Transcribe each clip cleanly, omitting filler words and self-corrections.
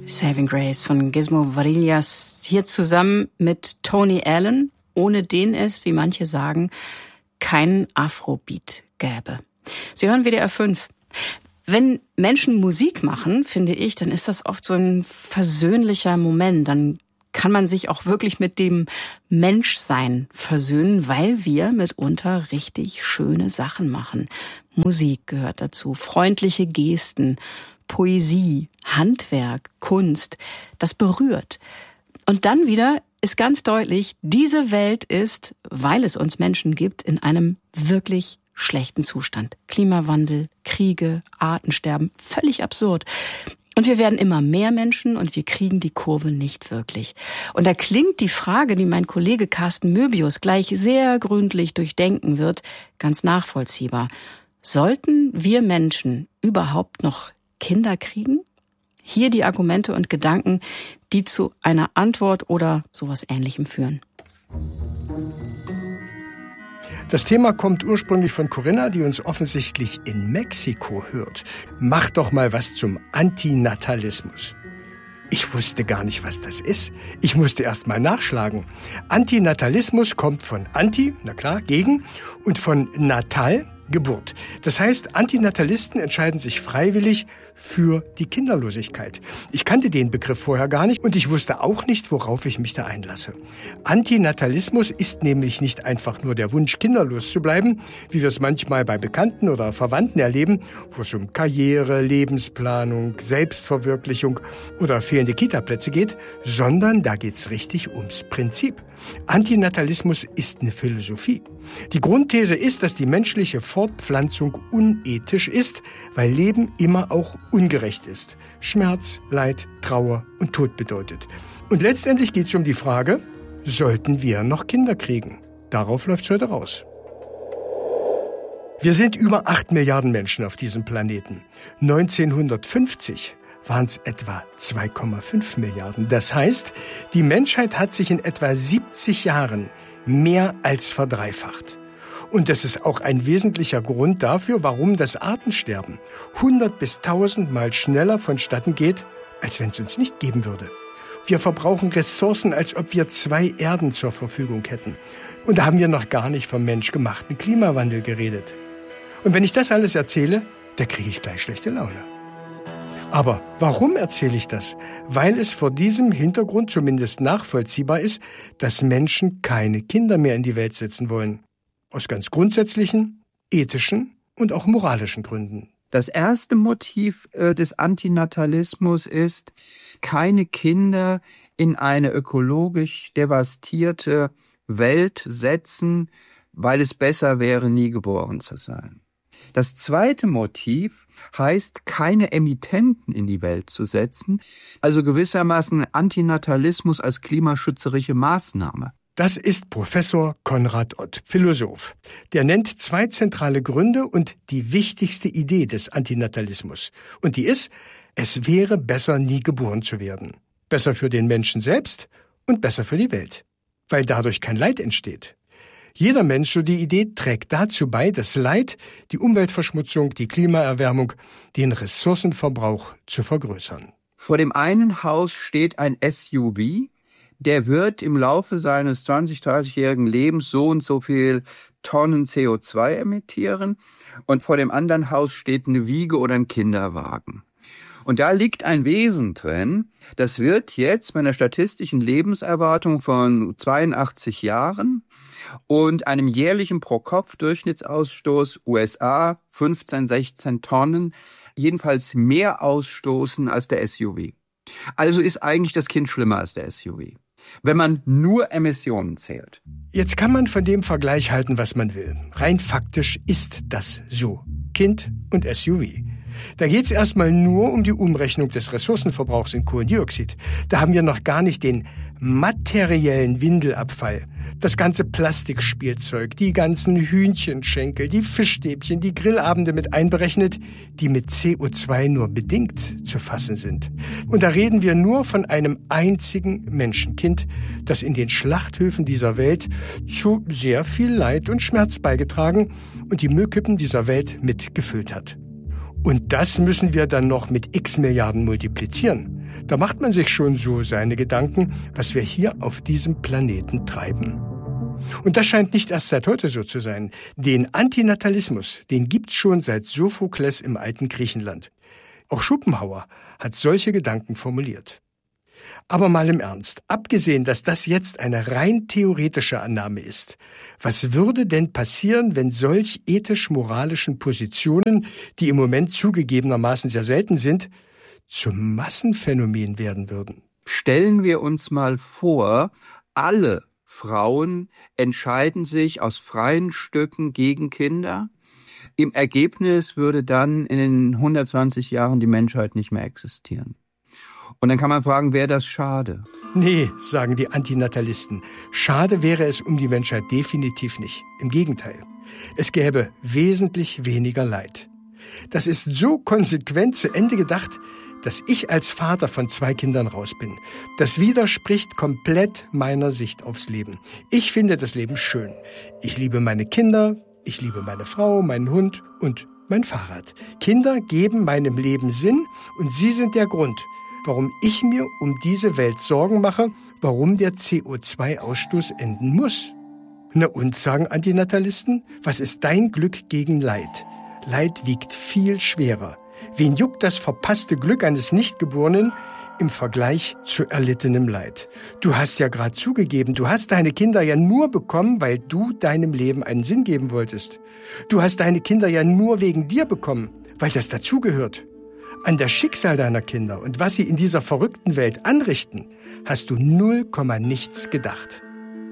Saving Grace von Gizmo Varillas, hier zusammen mit Tony Allen, ohne den es, wie manche sagen, keinen Afrobeat gäbe. Sie hören WDR 5. Wenn Menschen Musik machen, finde ich, dann ist das oft so ein versöhnlicher Moment. Dann kann man sich auch wirklich mit dem Menschsein versöhnen, weil wir mitunter richtig schöne Sachen machen. Musik gehört dazu, freundliche Gesten, Poesie, Handwerk, Kunst, das berührt. Und dann wieder ist ganz deutlich, diese Welt ist, weil es uns Menschen gibt, in einem wirklich schlechten Zustand. Klimawandel, Kriege, Artensterben, völlig absurd. Und wir werden immer mehr Menschen und wir kriegen die Kurve nicht wirklich. Und da klingt die Frage, die mein Kollege Carsten Möbius gleich sehr gründlich durchdenken wird, ganz nachvollziehbar. Sollten wir Menschen überhaupt noch Kinder kriegen? Hier die Argumente und Gedanken, die zu einer Antwort oder sowas Ähnlichem führen. Das Thema kommt ursprünglich von Corinna, die uns offensichtlich in Mexiko hört. Mach doch mal was zum Antinatalismus. Ich wusste gar nicht, was das ist. Ich musste erst mal nachschlagen. Antinatalismus kommt von anti, na klar, gegen, und von natal, Geburt. Das heißt, Antinatalisten entscheiden sich freiwillig für die Kinderlosigkeit. Ich kannte den Begriff vorher gar nicht und ich wusste auch nicht, worauf ich mich da einlasse. Antinatalismus ist nämlich nicht einfach nur der Wunsch, kinderlos zu bleiben, wie wir es manchmal bei Bekannten oder Verwandten erleben, wo es um Karriere, Lebensplanung, Selbstverwirklichung oder fehlende Kitaplätze geht, sondern da geht's richtig ums Prinzip. Antinatalismus ist eine Philosophie. Die Grundthese ist, dass die menschliche Fortpflanzung unethisch ist, weil Leben immer auch ungerecht ist. Schmerz, Leid, Trauer und Tod bedeutet. Und letztendlich geht es um die Frage, sollten wir noch Kinder kriegen? Darauf läuft es heute raus. Wir sind über 8 Milliarden Menschen auf diesem Planeten. 1950 waren es etwa 2,5 Milliarden. Das heißt, die Menschheit hat sich in etwa 70 Jahren mehr als verdreifacht. Und das ist auch ein wesentlicher Grund dafür, warum das Artensterben 100 bis 1000 Mal schneller vonstatten geht, als wenn es uns nicht geben würde. Wir verbrauchen Ressourcen, als ob wir 2 Erden zur Verfügung hätten. Und da haben wir noch gar nicht vom menschgemachten Klimawandel geredet. Und wenn ich das alles erzähle, da kriege ich gleich schlechte Laune. Aber warum erzähle ich das? Weil es vor diesem Hintergrund zumindest nachvollziehbar ist, dass Menschen keine Kinder mehr in die Welt setzen wollen. Aus ganz grundsätzlichen, ethischen und auch moralischen Gründen. Das erste Motiv des Antinatalismus ist, keine Kinder in eine ökologisch devastierte Welt setzen, weil es besser wäre, nie geboren zu sein. Das zweite Motiv heißt, keine Emittenten in die Welt zu setzen, also gewissermaßen Antinatalismus als klimaschützerische Maßnahme. Das ist Professor Konrad Ott, Philosoph. Der nennt 2 zentrale Gründe und die wichtigste Idee des Antinatalismus. Und die ist, es wäre besser, nie geboren zu werden. Besser für den Menschen selbst und besser für die Welt, weil dadurch kein Leid entsteht. Jeder Mensch, so die Idee, trägt dazu bei, das Leid, die Umweltverschmutzung, die Klimaerwärmung, den Ressourcenverbrauch zu vergrößern. Vor dem einen Haus steht ein SUV, der wird im Laufe seines 20-, 30-jährigen Lebens so und so viel Tonnen CO2 emittieren. Und vor dem anderen Haus steht eine Wiege oder ein Kinderwagen. Und da liegt ein Wesen drin, das wird jetzt bei einer statistischen Lebenserwartung von 82 Jahren und einem jährlichen Pro-Kopf-Durchschnittsausstoß USA 15, 16 Tonnen, jedenfalls mehr ausstoßen als der SUV. Also ist eigentlich das Kind schlimmer als der SUV, wenn man nur Emissionen zählt. Jetzt kann man von dem Vergleich halten, was man will. Rein faktisch ist das so. Kind und SUV. Da geht es erstmal nur um die Umrechnung des Ressourcenverbrauchs in Kohlendioxid. Da haben wir noch gar nicht den materiellen Windelabfall. Das ganze Plastikspielzeug, die ganzen Hühnchenschenkel, die Fischstäbchen, die Grillabende mit einberechnet, die mit CO2 nur bedingt zu fassen sind. Und da reden wir nur von einem einzigen Menschenkind, das in den Schlachthöfen dieser Welt zu sehr viel Leid und Schmerz beigetragen und die Müllkippen dieser Welt mitgefüllt hat. Und das müssen wir dann noch mit x Milliarden multiplizieren. Da macht man sich schon so seine Gedanken, was wir hier auf diesem Planeten treiben. Und das scheint nicht erst seit heute so zu sein. Den Antinatalismus, den gibt's schon seit Sophokles im alten Griechenland. Auch Schopenhauer hat solche Gedanken formuliert. Aber mal im Ernst, abgesehen, dass das jetzt eine rein theoretische Annahme ist, was würde denn passieren, wenn solch ethisch-moralischen Positionen, die im Moment zugegebenermaßen sehr selten sind, zum Massenphänomen werden würden? Stellen wir uns mal vor, alle Frauen entscheiden sich aus freien Stücken gegen Kinder. Im Ergebnis würde dann in den 120 Jahren die Menschheit nicht mehr existieren. Und dann kann man fragen, wäre das schade? Nee, sagen die Antinatalisten. Schade wäre es um die Menschheit definitiv nicht. Im Gegenteil. Es gäbe wesentlich weniger Leid. Das ist so konsequent zu Ende gedacht, dass ich als Vater von 2 Kindern raus bin. Das widerspricht komplett meiner Sicht aufs Leben. Ich finde das Leben schön. Ich liebe meine Kinder, ich liebe meine Frau, meinen Hund und mein Fahrrad. Kinder geben meinem Leben Sinn und sie sind der Grund, warum ich mir um diese Welt Sorgen mache, warum der CO2-Ausstoß enden muss. Na und, sagen Antinatalisten, was ist dein Glück gegen Leid? Leid wiegt viel schwerer. Wen juckt das verpasste Glück eines Nichtgeborenen im Vergleich zu erlittenem Leid? Du hast ja gerade zugegeben, du hast deine Kinder ja nur bekommen, weil du deinem Leben einen Sinn geben wolltest. Du hast deine Kinder ja nur wegen dir bekommen, weil das dazugehört. An das Schicksal deiner Kinder und was sie in dieser verrückten Welt anrichten, hast du 0, nichts gedacht.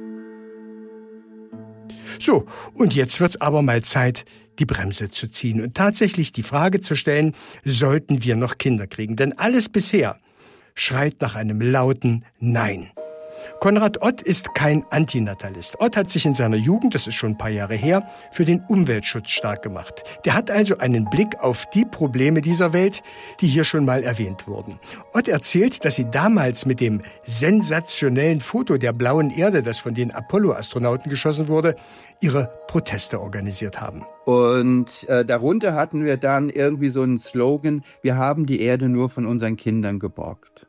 So, und jetzt wird's aber mal Zeit, die Bremse zu ziehen und tatsächlich die Frage zu stellen, sollten wir noch Kinder kriegen? Denn alles bisher schreit nach einem lauten Nein. Konrad Ott ist kein Antinatalist. Ott hat sich in seiner Jugend, das ist schon ein paar Jahre her, für den Umweltschutz stark gemacht. Der hat also einen Blick auf die Probleme dieser Welt, die hier schon mal erwähnt wurden. Ott erzählt, dass sie damals mit dem sensationellen Foto der blauen Erde, das von den Apollo-Astronauten geschossen wurde, ihre Proteste organisiert haben. Und darunter hatten wir dann irgendwie so einen Slogan, wir haben die Erde nur von unseren Kindern geborgt.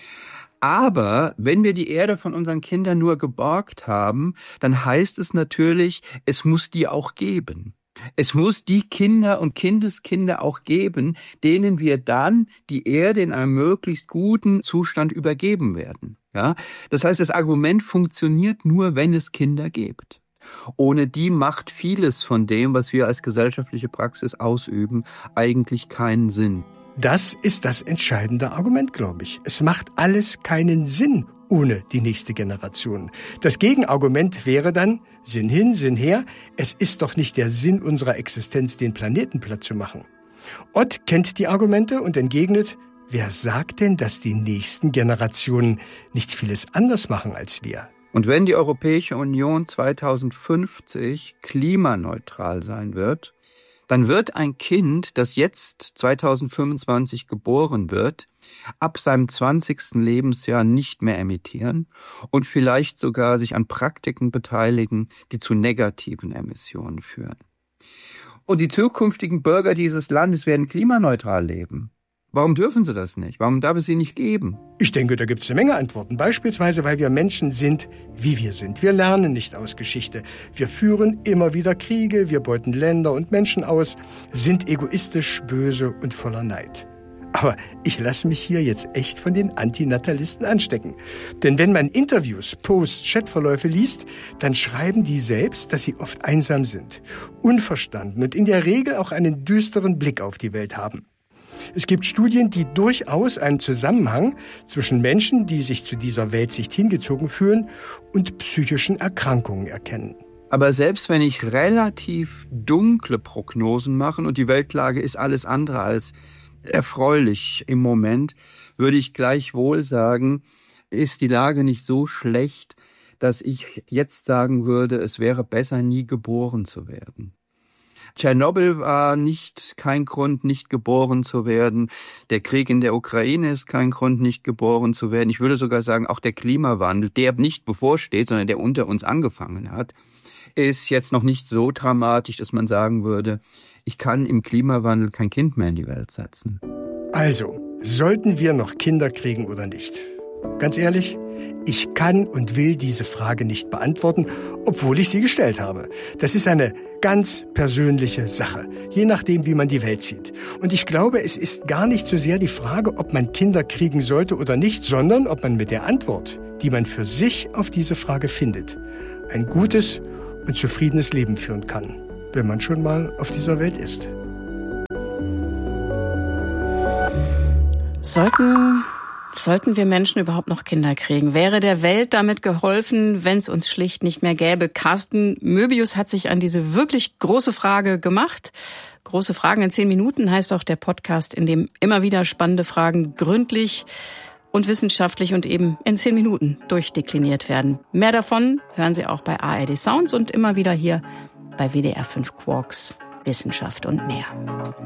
Aber wenn wir die Erde von unseren Kindern nur geborgt haben, dann heißt es natürlich, es muss die auch geben. Es muss die Kinder und Kindeskinder auch geben, denen wir dann die Erde in einem möglichst guten Zustand übergeben werden. Ja? Das heißt, das Argument funktioniert nur, wenn es Kinder gibt. Ohne die macht vieles von dem, was wir als gesellschaftliche Praxis ausüben, eigentlich keinen Sinn. Das ist das entscheidende Argument, glaube ich. Es macht alles keinen Sinn ohne die nächste Generation. Das Gegenargument wäre dann, Sinn hin, Sinn her, es ist doch nicht der Sinn unserer Existenz, den Planeten platt zu machen. Ott kennt die Argumente und entgegnet, wer sagt denn, dass die nächsten Generationen nicht vieles anders machen als wir? Und wenn die Europäische Union 2050 klimaneutral sein wird, dann wird ein Kind, das jetzt 2025 geboren wird, ab seinem 20. Lebensjahr nicht mehr emittieren und vielleicht sogar sich an Praktiken beteiligen, die zu negativen Emissionen führen. Und die zukünftigen Bürger dieses Landes werden klimaneutral leben. Warum dürfen sie das nicht? Warum darf es sie nicht geben? Ich denke, da gibt es eine Menge Antworten. Beispielsweise, weil wir Menschen sind, wie wir sind. Wir lernen nicht aus Geschichte. Wir führen immer wieder Kriege, wir beuten Länder und Menschen aus, sind egoistisch, böse und voller Neid. Aber ich lasse mich hier jetzt echt von den Antinatalisten anstecken. Denn wenn man Interviews, Posts, Chatverläufe liest, dann schreiben die selbst, dass sie oft einsam sind, unverstanden und in der Regel auch einen düsteren Blick auf die Welt haben. Es gibt Studien, die durchaus einen Zusammenhang zwischen Menschen, die sich zu dieser Weltsicht hingezogen fühlen, und psychischen Erkrankungen erkennen. Aber selbst wenn ich relativ dunkle Prognosen mache und die Weltlage ist alles andere als erfreulich im Moment, würde ich gleichwohl sagen, ist die Lage nicht so schlecht, dass ich jetzt sagen würde, es wäre besser, nie geboren zu werden. Tschernobyl war kein Grund, nicht geboren zu werden. Der Krieg in der Ukraine ist kein Grund, nicht geboren zu werden. Ich würde sogar sagen, auch der Klimawandel, der nicht bevorsteht, sondern der unter uns angefangen hat, ist jetzt noch nicht so dramatisch, dass man sagen würde, ich kann im Klimawandel kein Kind mehr in die Welt setzen. Also, Sollten wir noch Kinder kriegen oder nicht? Ganz ehrlich, ich kann und will diese Frage nicht beantworten, obwohl ich sie gestellt habe. Das ist eine ganz persönliche Sache, je nachdem, wie man die Welt sieht. Und ich glaube, es ist gar nicht so sehr die Frage, ob man Kinder kriegen sollte oder nicht, sondern ob man mit der Antwort, die man für sich auf diese Frage findet, ein gutes und zufriedenes Leben führen kann, wenn man schon mal auf dieser Welt ist. Sollten wir Menschen überhaupt noch Kinder kriegen? Wäre der Welt damit geholfen, wenn es uns schlicht nicht mehr gäbe? Carsten Möbius hat sich an diese wirklich große Frage gemacht. Große Fragen in 10 Minuten heißt auch der Podcast, in dem immer wieder spannende Fragen gründlich und wissenschaftlich und eben in 10 Minuten durchdekliniert werden. Mehr davon hören Sie auch bei ARD Sounds und immer wieder hier bei WDR 5 Quarks Wissenschaft und mehr.